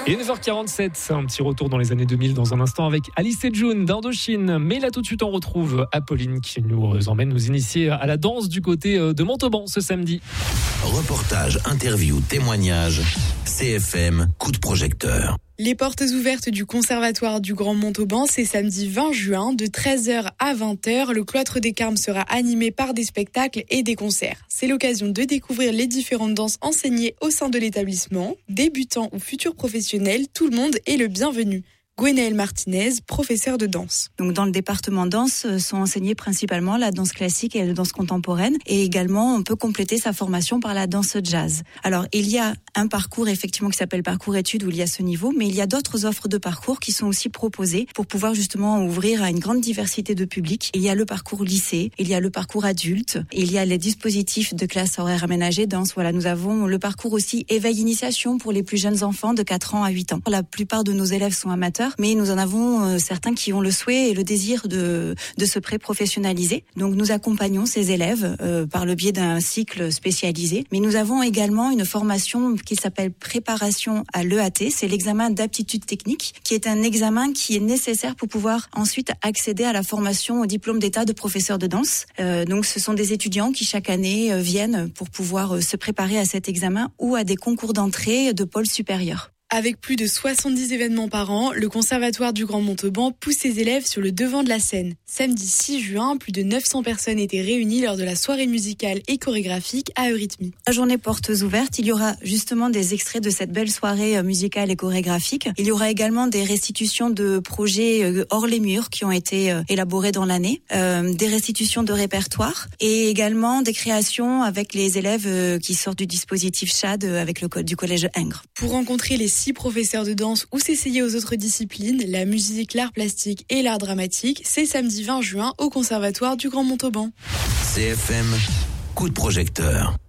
Et 9h47, c'est un petit retour dans les années 2000 dans un instant avec Alice et June d'Indochine. Mais là tout de suite on retrouve Apolline qui nous emmène nous initier à la danse du côté de Montauban ce samedi. Reportage, interview, témoignage, CFM, coup de projecteur. Les portes ouvertes du Conservatoire du Grand Montauban, c'est samedi 20 juin, de 13h à 20h. Le cloître des Carmes sera animé par des spectacles et des concerts. C'est l'occasion de découvrir les différentes danses enseignées au sein de l'établissement. Débutants ou futurs professionnels, tout le monde est le bienvenu. Gwenaëlle Martinez, professeure de danse. Donc dans le département danse sont enseignées principalement la danse classique et la danse contemporaine, et également on peut compléter sa formation par la danse jazz. Alors il y a un parcours effectivement qui s'appelle parcours études où il y a ce niveau, mais il y a d'autres offres de parcours qui sont aussi proposées pour pouvoir justement ouvrir à une grande diversité de publics. Il y a le parcours lycée, il y a le parcours adulte, il y a les dispositifs de classe horaire aménagée danse. Voilà, nous avons le parcours aussi éveil initiation pour les plus jeunes enfants de 4 ans à 8 ans. La plupart de nos élèves sont amateurs, mais nous en avons certains qui ont le souhait et le désir de se pré-professionnaliser. Donc nous accompagnons ces élèves par le biais d'un cycle spécialisé. Mais nous avons également une formation qui s'appelle préparation à l'EAT. C'est l'examen d'aptitude technique, qui est un examen qui est nécessaire pour pouvoir ensuite accéder à la formation au diplôme d'état de professeur de danse. Donc ce sont des étudiants qui chaque année viennent pour pouvoir se préparer à cet examen ou à des concours d'entrée de pôle supérieur. Avec plus de 70 événements par an, le Conservatoire du Grand Montauban pousse ses élèves sur le devant de la scène. Samedi 6 juin, plus de 900 personnes étaient réunies lors de la soirée musicale et chorégraphique à Eurythmie. La journée portes ouvertes, il y aura justement des extraits de cette belle soirée musicale et chorégraphique. Il y aura également des restitutions de projets hors les murs qui ont été élaborés dans l'année, des restitutions de répertoire et également des créations avec les élèves qui sortent du dispositif CHAD avec le code du collège Ingres. Pour rencontrer les 6 professeurs de danse ou s'essayer aux autres disciplines, la musique, l'art plastique et l'art dramatique, c'est samedi 20 juin au Conservatoire du Grand Montauban. CFM, coup de projecteur.